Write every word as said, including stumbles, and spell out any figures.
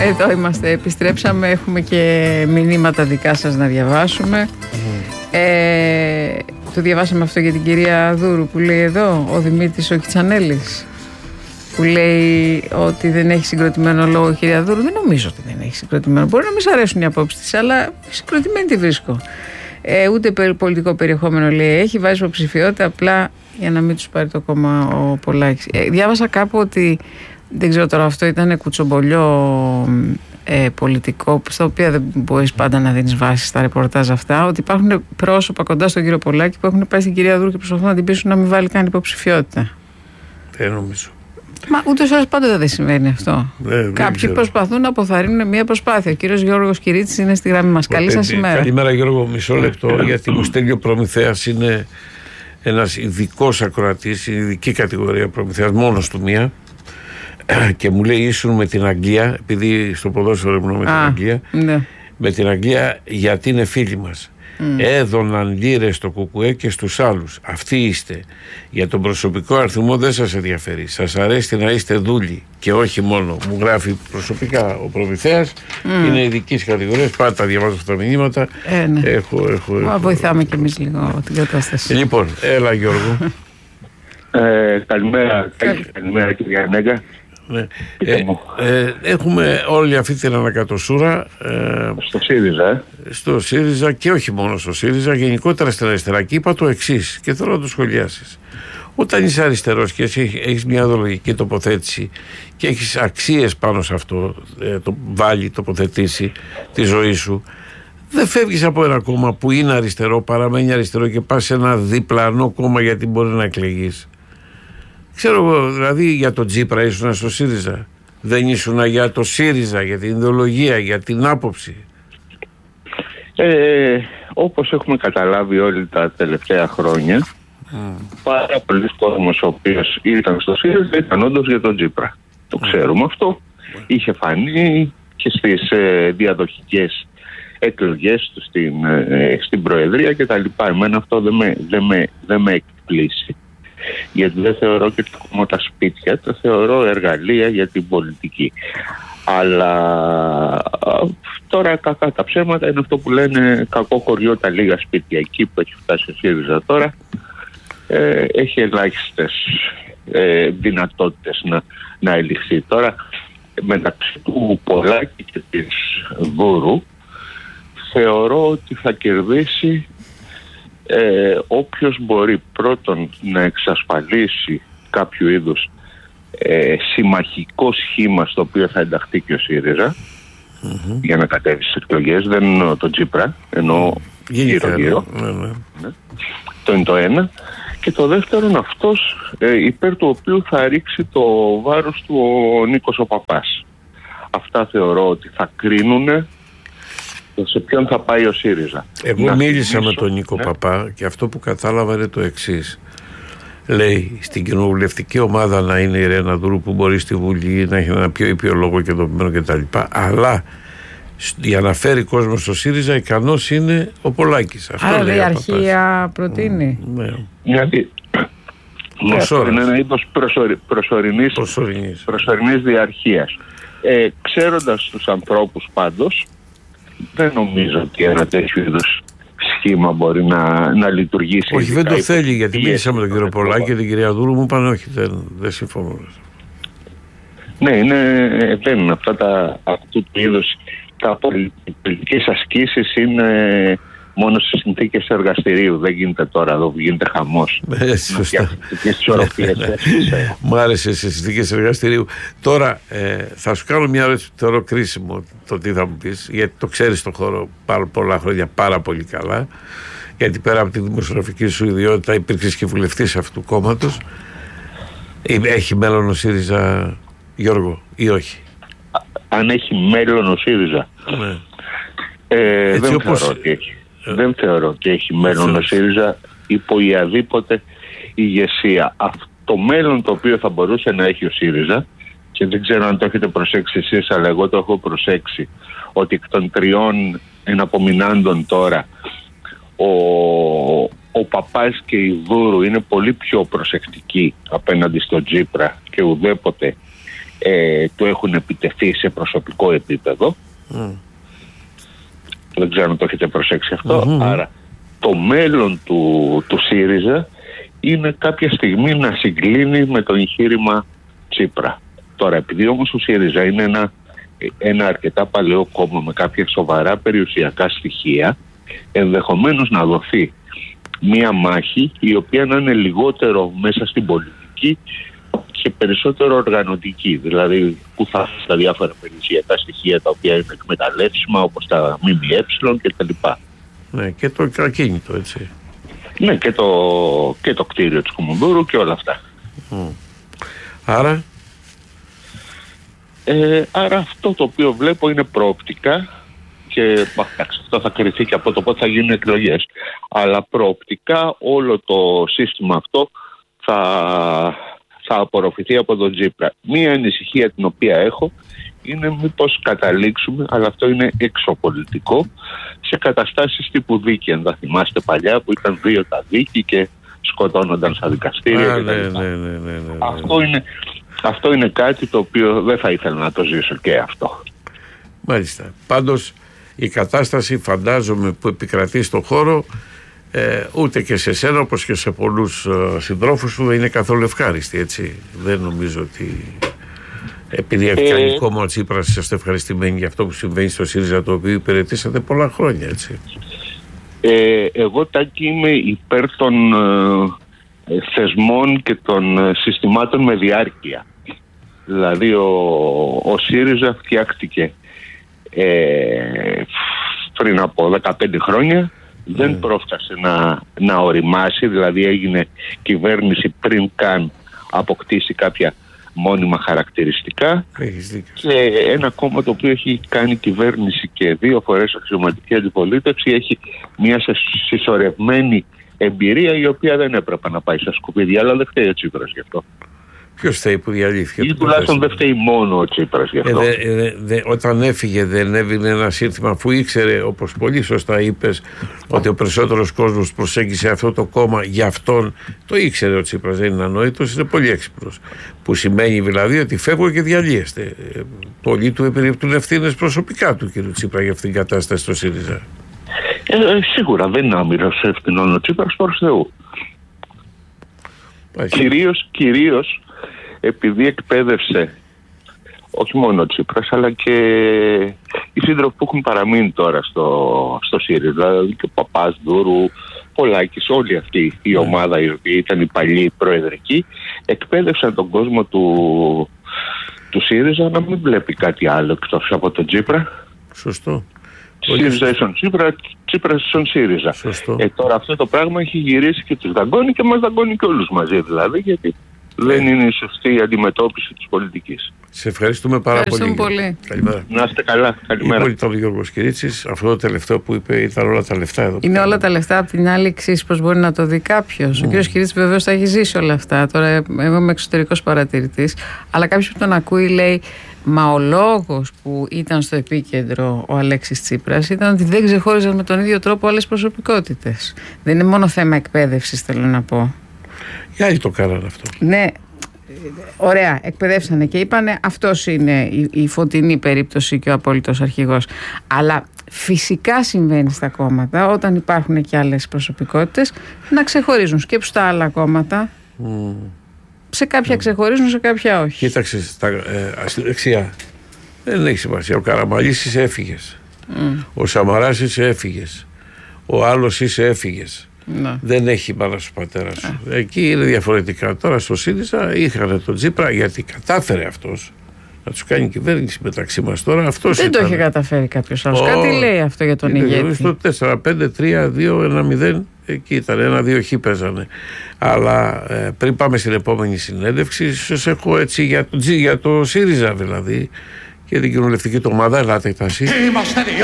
Εδώ είμαστε, επιστρέψαμε, έχουμε και μηνύματα δικά σας να διαβάσουμε. Mm. Ε, το διαβάσαμε αυτό για την κυρία Δούρου που λέει εδώ, ο Δημήτρης ο Κιτσανέλης, που λέει ότι δεν έχει συγκροτημένο λόγο η κυρία Δούρου. Δεν νομίζω ότι δεν έχει συγκροτημένο. Μπορεί να μην σ' αρέσουν οι απόψεις της, αλλά συγκροτημένη τη βρίσκω. Ε, ούτε πολιτικό περιεχόμενο λέει έχει, βάζει υποψηφιότητα απλά για να μην τους πάρει το κόμμα ο Πολάκης. Ε, διάβασα κάπου ότι, δεν ξέρω τώρα, αυτό ήταν κουτσομπολιό ε, πολιτικό, στα οποία δεν μπορείς πάντα να δίνεις βάση στα ρεπορτάζ αυτά, ότι υπάρχουν πρόσωπα κοντά στον κύριο Πολάκη που έχουν πάει στην κυρία Δούρου και προσπαθούν να την πείσουν να μην βάλει καν υποψηφιότητα. Δεν νομίζω. Μα ούτως ή άλλως πάντοτε δεν συμβαίνει αυτό. Ε, Κάποιοι προσπαθούν να αποθαρρύνουν μια προσπάθεια. Ο κύριος Γιώργος Κυρίτσης είναι στη γραμμή μας. Καλή σας ημέρα. Καλημέρα Γιώργο, μισό λεπτό, γιατί μου στέλνει ο Προμηθέας, είναι ένας ειδικός ακροατής, είναι ειδική κατηγορία Προμηθέας, μόνος του μία, και μου λέει ήσουν με την Αγγλία, επειδή στο ποδόσφαιρο ήμουν με την Α, Αγγλία, ναι. με την Αγγλία γιατί είναι φίλοι μας. Mm. Έδωναν λίρες στο Κουκουέ και στους άλλους. Αυτοί είστε. Για τον προσωπικό αριθμό δεν σας ενδιαφέρει. Σας αρέσει να είστε δούλοι και όχι μόνο. Μου γράφει προσωπικά ο Προμηθέας. Mm. Είναι ειδικής κατηγορίας. Πάντα διαβάζω αυτά τα μηνύματα. Ε, ναι. έχω, έχω, έχω. Βοηθάμε κι εμείς λίγο την κατάσταση. Λοιπόν, έλα Γιώργο. ε, καλημέρα, καλημέρα κυρία Νέγκα. Ναι. Ε, ε, έχουμε όλη αυτή την ανακατοσούρα ε, στο ΣΥΡΙΖΑ ε. στο ΣΥΡΙΖΑ και όχι μόνο στο ΣΥΡΙΖΑ, γενικότερα στην αριστερά, και είπα το εξής και θέλω να το σχολιάσεις. Όταν είσαι αριστερός και εσύ έχεις μια ιδεολογική τοποθέτηση και έχεις αξίες πάνω σε αυτό, ε, το βάλει, τοποθετήσει τη ζωή σου, δεν φεύγεις από ένα κόμμα που είναι αριστερό, παραμένει αριστερό και πας σε ένα διπλανό κόμμα γιατί μπορεί να εκλεγείς. Ξέρω εγώ, δηλαδή για τον Τσίπρα ήσουν στο ΣΥΡΙΖΑ. Δεν ήσουν για το ΣΥΡΙΖΑ, για την ιδεολογία, για την άποψη. Ε, όπως έχουμε καταλάβει όλοι τα τελευταία χρόνια, mm. πάρα πολλοί κόσμος ο οποίος ήταν στο ΣΥΡΙΖΑ ήταν όντως για τον Τσίπρα. Το ξέρουμε mm. αυτό. Mm. Είχε φανεί και στις ε, διαδοχικές εκλογές του στην, ε, στην Προεδρία κτλ. Εμένα αυτό δεν με, δεν με, δεν με εκπλήσει. Γιατί δεν θεωρώ και τα κόμματα σπίτια, τα θεωρώ εργαλεία για την πολιτική. Αλλά τώρα κακά τα ψέματα είναι αυτό που λένε κακό χωριό τα λίγα σπίτια. Εκεί που έχει φτάσει ο ΣΥΡΙΖΑ τώρα ε, έχει ελάχιστες ε, δυνατότητες να, να ελιχθεί. Τώρα μεταξύ του Πολάκη και της Δούρου θεωρώ ότι θα κερδίσει Ε, όποιος μπορεί πρώτον να εξασφαλίσει κάποιο είδους ε, συμμαχικό σχήμα στο οποίο θα ενταχθεί και ο ΣΥΡΙΖΑ mm-hmm. για να κατέβει στις εκλογές. Δεν εννοώ τον Τσίπρα, εννοώ γύρω-γύρω. Mm-hmm. Ναι. Το είναι το ένα. Και το δεύτερο είναι αυτός ε, υπέρ του οποίου θα ρίξει το βάρος του ο Νίκος ο Παπάς. Αυτά θεωρώ ότι θα κρίνουν σε ποιον θα πάει ο ΣΥΡΙΖΑ. Εγώ να μίλησα θυμίσω, με τον Νίκο ναι. Παπά και αυτό που κατάλαβα είναι το εξής. Λέει στην κοινοβουλευτική ομάδα να είναι η Ρένα Δούρου που μπορεί στη Βουλή να έχει ένα πιο ήπιο λόγο και δομημένο κτλ. Αλλά για να φέρει κόσμο στο ΣΥΡΙΖΑ ικανός είναι ο Πολάκης. Αυτό άρα λέει η αρχεία προτείνει. Mm, ναι. Γιατί ναι, είναι ένα είδος προσωρι, προσωρινής, προσωρινής. προσωρινής διαρχίας. Ε, ξέροντας τους ανθρώπους πάντως, δεν νομίζω ότι ένα τέτοιο είδους σχήμα μπορεί να, να λειτουργήσει. Όχι, δεν το θέλει, γιατί μίλησα με τον κύριο Πολάκη και την κυρία Δούρου, μου είπαν όχι, δεν, δεν συμφωνώ. Ναι, είναι, δεν είναι αυτά τα αυτού του είδους τα πολιτικές ασκήσεις είναι μόνο σε συνθήκες εργαστηρίου. Δεν γίνεται τώρα εδώ που γίνεται χαμός. Ε, σωστά. Μου άρεσε σε συνθήκες εργαστηρίου. Τώρα ε, θα σου κάνω μια ερώτηση που θεωρώ κρίσιμο το τι θα μου πεις, γιατί το ξέρεις τον χώρο πάρα πολλά χρόνια πάρα πολύ καλά. Γιατί πέρα από τη δημοσιογραφική σου ιδιότητα υπήρξες και βουλευτής αυτού του κόμματος. Έχει μέλλον ο ΣΥΡΙΖΑ, Γιώργο, ή όχι? Αν έχει μέλλον ο ΣΥΡΙΖΑ. Ναι. Ε, δεν, όπως... θεωρώ ότι έχει. Ε, δεν θεωρώ ότι έχει μέλλον ο ΣΥΡΙΖΑ υπό οποιαδήποτε ηγεσία. Αυτό το μέλλον το οποίο θα μπορούσε να έχει ο ΣΥΡΙΖΑ, και δεν ξέρω αν το έχετε προσέξει εσείς, αλλά εγώ το έχω προσέξει, ότι εκ των τριών εναπομεινάντων τώρα ο, ο Παπάς και η Δούρου είναι πολύ πιο προσεκτικοί απέναντι στον Τσίπρα και ουδέποτε ε, του έχουν επιτεθεί σε προσωπικό επίπεδο. Mm. Δεν ξέρω αν το έχετε προσέξει αυτό. Mm-hmm. Άρα το μέλλον του, του ΣΥΡΙΖΑ είναι κάποια στιγμή να συγκλίνει με το εγχείρημα Τσίπρα. Τώρα, επειδή όμως ο ΣΥΡΙΖΑ είναι ένα, ένα αρκετά παλαιό κόμμα με κάποια σοβαρά περιουσιακά στοιχεία, ενδεχομένως να δοθεί μία μάχη η οποία να είναι λιγότερο μέσα στην πολιτική και περισσότερο οργανωτική. Δηλαδή, που θα έχουν τα διάφορα περιουσιακά στοιχεία τα οποία είναι εκμεταλλεύσιμα, όπως τα ΜΜΕ κτλ. Ναι, και το ακίνητο, έτσι. Ναι, και το, και το κτίριο της Κουμουνδούρου και όλα αυτά. Mm. Άρα... Ε, άρα αυτό το οποίο βλέπω είναι προοπτικά και αυτό θα κριθεί και από το πότε θα γίνουν εκλογές. Αλλά προοπτικά όλο το σύστημα αυτό θα, θα απορροφηθεί από τον Τσίπρα. Μία ανησυχία την οποία έχω είναι μήπως καταλήξουμε, αλλά αυτό είναι εξωπολιτικό, σε καταστάσεις τύπου δίκη. Αν θα θυμάστε παλιά που ήταν δύο τα δίκη και σκοτώνονταν στα δικαστήρια. Α, ναι, ναι, ναι, ναι, ναι, ναι. Αυτό είναι... Αυτό είναι κάτι το οποίο δεν θα ήθελα να το ζήσω και αυτό. Μάλιστα. Πάντως η κατάσταση, φαντάζομαι, που επικρατεί στον χώρο, ε, ούτε και σε σένα όπως και σε πολλούς ε, συντρόφους σου δεν είναι καθόλου ευχάριστη, έτσι. Δεν νομίζω ότι επειδή έχει κάνει ε... κόμμα ο Τσίπρας είσαστε ευχαριστημένοι για αυτό που συμβαίνει στο ΣΥΡΙΖΑ, το οποίο υπηρετήσατε πολλά χρόνια, έτσι. Ε, εγώ, Τάκη, είμαι υπέρ των ε, θεσμών και των συστημάτων με διάρκεια. Δηλαδή ο, ο ΣΥΡΙΖΑ φτιάχτηκε ε, πριν από δεκαπέντε χρόνια, mm. δεν πρόφτασε να, να οριμάσει, δηλαδή έγινε κυβέρνηση πριν καν αποκτήσει κάποια μόνιμα χαρακτηριστικά και ένα κόμμα το οποίο έχει κάνει κυβέρνηση και δύο φορές αξιωματική αντιπολίτευση έχει μια συσσωρευμένη εμπειρία η οποία δεν έπρεπε να πάει στα σκουπίδια, αλλά δεν φταίει ο Τσίπρας γι' αυτό. Ποιος φταίει που διαλύθηκε? Ή τουλάχιστον δεν φταίει μόνο ο Τσίπρας γι' αυτό. Ε, δε, δε, δε, όταν έφυγε δεν έβγαινε ένα σύνθημα, αφού ήξερε, όπως πολύ σωστά είπες, ότι ο περισσότερος κόσμος προσέγγισε αυτό το κόμμα για αυτόν. Το ήξερε ο Τσίπρας, δεν είναι ανόητος, είναι πολύ έξυπνος. Που σημαίνει δηλαδή ότι φεύγω και διαλύεστε. Πολλοί του επιρρύπτουν ευθύνες προσωπικά του κ. Τσίπρα για αυτήν την κατάσταση στο ΣΥΡΙΖΑ. Ε, σίγουρα δεν είναι άμυρος ευθυνών ο Τσίπρας, προς Θεού. Κυρίως, κυρίως επειδή εκπαίδευσε όχι μόνο ο Τσίπρας αλλά και οι σύντροφοι που έχουν παραμείνει τώρα στο, στο ΣΥΡΙΖΑ, δηλαδή και ο Παπάς, Δούρου, Πολάκης, όλη αυτή η ομάδα η οποία ήταν η παλιή προεδρική, εκπαίδευσαν τον κόσμο του, του ΣΥΡΙΖΑ να μην βλέπει κάτι άλλο εκτός από τον Τσίπρα. Σωστό. ΣΥΡΙΖΑ ίσον Τσίπρα, Τσίπρα ίσον ΣΥΡΙΖΑ. Ε, τώρα αυτό το πράγμα έχει γυρίσει και τους δαγκώνει και μας δαγκώνει και όλους μαζί δηλαδή, γιατί δεν είναι η σωστή αντιμετώπιση της πολιτικής. Σε ευχαριστούμε πάρα πολύ. πολύ. Καλημέρα. Να είστε καλά. Καλημέρα. Ήταν ο Γιώργος Κυρίτσης. Αυτό το τελευταίο που είπε ήταν όλα τα λεφτά εδώ. Είναι όλα τα λεφτά. Απ' την άλλη, εξής πώς μπορεί να το δει κάποιος. Mm. Ο κ. Κυρίτσης βεβαίως θα έχει ζήσει όλα αυτά. Τώρα, εγώ είμαι εξωτερικός παρατηρητής. Αλλά κάποιος που τον ακούει λέει, μα ο λόγος που ήταν στο επίκεντρο ο Αλέξης Τσίπρας ήταν ότι δεν ξεχώριζαν με τον ίδιο τρόπο άλλες προσωπικότητες. Δεν είναι μόνο θέμα εκπαίδευσης, θέλω να πω. Οι άλλοι το κάνανε αυτό. Ναι, ωραία, εκπαιδεύσανε και είπανε αυτός είναι η, η φωτεινή περίπτωση και ο απόλυτος αρχηγός. Αλλά φυσικά συμβαίνει στα κόμματα όταν υπάρχουν και άλλες προσωπικότητες να ξεχωρίζουν. Σκέψου στα άλλα κόμματα. Mm. Σε κάποια mm. ξεχωρίζουν, σε κάποια όχι. Κοίταξε, στα, ε, στη δεξιά δεν έχει σημασία. Ο Καραμαλής είσαι έφυγες. Mm. Ο Σαμαράς είσαι έφυγες. Ο άλλος είσαι έφυγες. Να. Δεν έχει μάνα σου πατέρα σου. Α. Εκεί είναι διαφορετικά. Τώρα στο ΣΥΡΙΖΑ είχαν τον Τσίπρα γιατί κατάφερε αυτός να τους κάνει κυβέρνηση μεταξύ μας. Τώρα αυτός δεν ήταν. το είχε καταφέρει κάποιος άλλος. Oh. Κάτι λέει αυτό για τον ηγέτη. Στο τέσσερα πέντε τρία δύο ένα μηδέν εκεί ήταν. ένα δύο χ παίζανε. Αλλά ε, πριν πάμε στην επόμενη συνέντευξη, σας έχω έτσι για το, για το ΣΥΡΙΖΑ δηλαδή και την κοινοβουλευτική του ομάδα. Ελάτε, Τάση.